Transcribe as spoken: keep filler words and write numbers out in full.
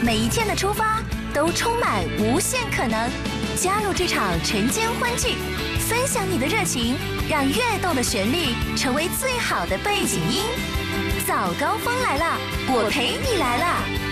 每一天的出发都充满无限可能。加入这场晨间欢聚，分享你的热情，让跃动的旋律成为最好的背景音。早高峰来了，我陪你来了。